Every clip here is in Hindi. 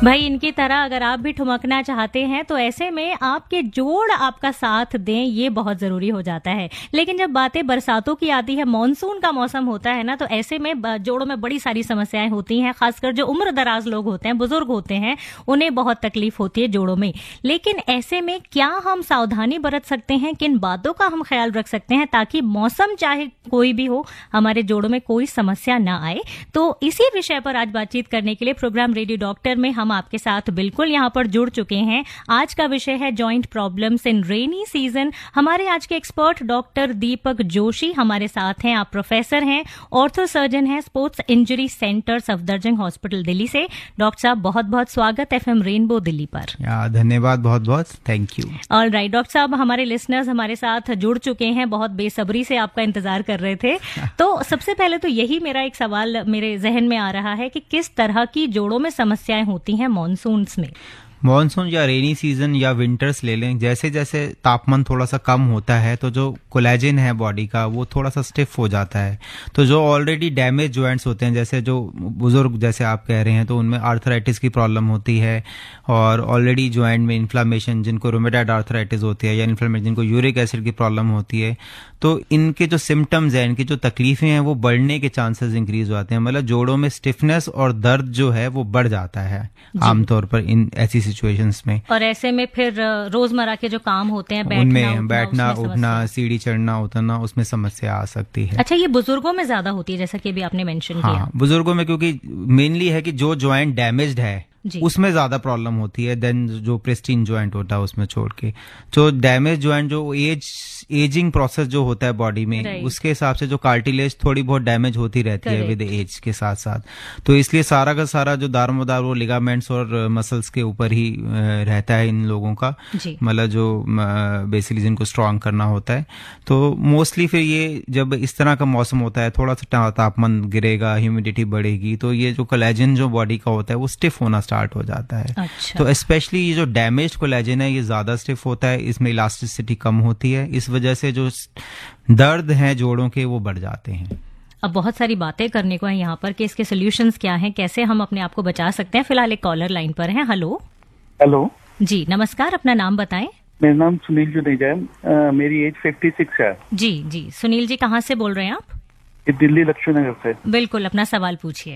भाई इनकी तरह अगर आप भी ठुमकना चाहते हैं तो ऐसे में आपके जोड़ आपका साथ दें, ये बहुत जरूरी हो जाता है। लेकिन जब बातें बरसातों की आती है, मॉनसून का मौसम होता है ना, तो ऐसे में जोड़ों में बड़ी सारी समस्याएं होती हैं। खासकर जो उम्र दराज लोग होते हैं, बुजुर्ग होते हैं, उन्हें बहुत तकलीफ होती है जोड़ों में। लेकिन ऐसे में क्या हम सावधानी बरत सकते हैं, किन बातों का हम ख्याल रख सकते हैं ताकि मौसम चाहे कोई भी हो, हमारे जोड़ों में कोई समस्या ना आए? तो इसी विषय पर आज बातचीत करने के लिए प्रोग्राम रेडियो डॉक्टर में हम आपके साथ बिल्कुल यहाँ पर जुड़ चुके हैं। आज का विषय है joint problems in rainy season. हमारे आज के एक्सपर्ट डॉक्टर दीपक जोशी हमारे साथ हैं। आप प्रोफेसर हैं, ऑर्थो सर्जन हैं, sports injury centre Safdarjung hospital Delhi से। डॉक्टर साहब बहुत बहुत स्वागत एफएम रेनबो दिल्ली पर। धन्यवाद, बहुत बहुत thank you. All right doctor साहब, हमारे लिसनर्स हमारे साथ जुड़ चुके हैं, बहुत बेसब्री से आपका इंतजार कर रहे थे। तो सबसे पहले तो यही मेरा एक सवाल मेरे जहन में आ रहा है कि किस तरह की जोड़ों में समस्याएं होती हैं मॉनसून्स में? मॉनसून या रेनी सीजन या विंटर्स ले लें, जैसे जैसे तापमान थोड़ा सा कम होता है तो जो कोलेजन है बॉडी का वो थोड़ा सा स्टिफ हो जाता है। तो जो ऑलरेडी डैमेज जॉइंट्स होते हैं, जैसे जो बुजुर्ग जैसे आप कह रहे हैं, तो उनमें आर्थराइटिस की प्रॉब्लम होती है और ऑलरेडी जॉइंट में इन्फ्लामेशन, जिनको रोमेटॉइड आर्थराइटिस होती है या इन्फ्लामेशन, जिनको यूरिक एसिड की प्रॉब्लम होती है, तो इनके जो सिम्टम्स हैं, इनकी जो तकलीफें हैं, वो बढ़ने के चांसेस इंक्रीज हो जाते हैं। मतलब जोड़ों में स्टिफनेस और दर्द जो है वो बढ़ जाता है आमतौर पर इन ऐसी सिचुएशंस में। और ऐसे में फिर रोजमर्रा के जो काम होते हैं, उनमें बैठना उठना, सीढ़ी चढ़ना उतरना, उसमें समस्या आ सकती है। अच्छा, ये बुजुर्गों में ज्यादा होती है जैसा कि अभी आपने मेंशन किया? बुजुर्गों में, क्योंकि मेनली है कि जो जॉइंट डैमेज्ड है उसमें ज्यादा प्रॉब्लम होती है देन जो प्रिस्टीन जॉइंट होता है उसमें छोड़ के। तो डैमेज जॉइंट जो एजिंग प्रोसेस जो होता है बॉडी में, उसके हिसाब से जो कार्टिलेज थोड़ी बहुत डैमेज होती रहती है विद एज के साथ साथ। तो इसलिए सारा का सारा जो दारोमदार वो लिगामेंट्स और मसल्स के ऊपर ही रहता है इन लोगों का, मतलब जो बेसिकली जिनको स्ट्रांग करना होता है। तो मोस्टली फिर ये जब इस तरह का मौसम होता है, थोड़ा सा तापमान गिरेगा, ह्यूमिडिटी बढ़ेगी, तो ये जो कोलेजन जो बॉडी का होता है वो स्टिफ होना स्टार्ट हो जाता है। अच्छा। तो स्पेशली ये जो डैमेज कोलेजन है ये ज्यादा स्टिफ होता है, इसमें इलास्टिसिटी कम होती है, इस वजह से जो दर्द हैं जोड़ों के वो बढ़ जाते हैं। अब बहुत सारी बातें करने को है यहाँ पर कि इसके सॉल्यूशंस क्या हैं, कैसे हम अपने आप को बचा सकते हैं। फिलहाल एक कॉलर लाइन पर है। हेलो जी, नमस्कार, अपना नाम बताएं। मेरा नाम सुनील जुनेजा है, मेरी एज 56 है। जी सुनील जी, कहाँ से बोल रहे हैं आप? दिल्ली लक्ष्मी नगर से। बिल्कुल, अपना सवाल पूछिए।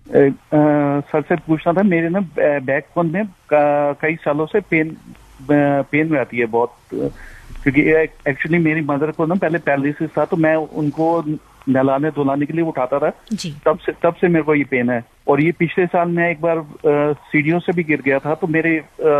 सर से पूछना था, मेरे ना बैक बोन में कई सालों से पेन रहती है बहुत, क्योंकि एक्चुअली मेरी मदर को ना पहले पैरालिसिस था, तो मैं उनको नहलाने धुलाने के लिए उठाता था जी। तब से मेरे को ये पेन है। और ये पिछले साल मैं एक बार सीढ़ियों से भी गिर गया था, तो मेरे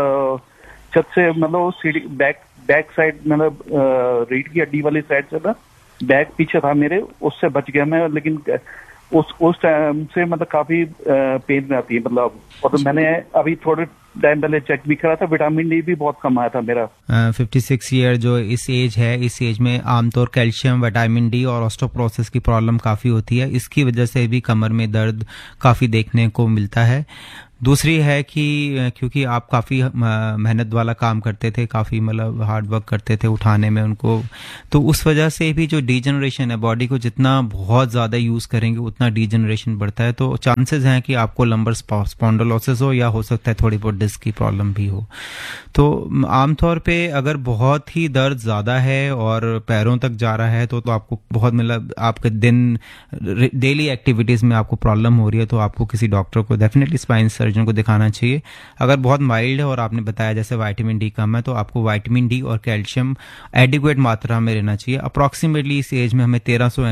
छत से, मतलब सीढ़ी बैक साइड, मतलब रीढ़ की हड्डी वाली साइड से ना बैक पीछे था मेरे, उससे बच गया मैं। लेकिन उस टाइम से मतलब काफी पेन में आती है, मतलब। और तो मैंने अभी थोड़े टाइम पहले चेक भी करा था, विटामिन डी भी बहुत कम आया था मेरा। 56 ईयर जो इस एज है, इस एज में आमतौर कैल्शियम, विटामिन डी और ऑस्टियोपोरोसिस की प्रॉब्लम काफी होती है। इसकी वजह से भी कमर में दर्द काफी देखने को मिलता है। दूसरी है कि क्योंकि आप काफ़ी मेहनत वाला काम करते थे, काफ़ी मतलब हार्ड वर्क करते थे उठाने में उनको, तो उस वजह से भी जो डीजनरेशन है बॉडी को, जितना बहुत ज़्यादा यूज़ करेंगे उतना डीजनरेशन बढ़ता है। तो चांसेस हैं कि आपको लंबर स्पॉन्डिलोसिस हो, या हो सकता है थोड़ी बहुत डिस्क की प्रॉब्लम भी हो। तो आमतौर पे अगर बहुत ही दर्द ज़्यादा है और पैरों तक जा रहा है तो आपको बहुत, मतलब आपके दिन डेली एक्टिविटीज़ में आपको प्रॉब्लम हो रही है, तो आपको किसी डॉक्टर को, डेफिनेटली स्पाइन सर्जन को दिखाना चाहिए। अगर बहुत माइल्ड है और आपने बताया जैसे विटामिन डी कम है, तो आपको विटामिन डी और कैल्शियम एडिक्वेट मात्रा में रहना चाहिए। अप्रॉक्सीमेटली इस एज में हमें 1300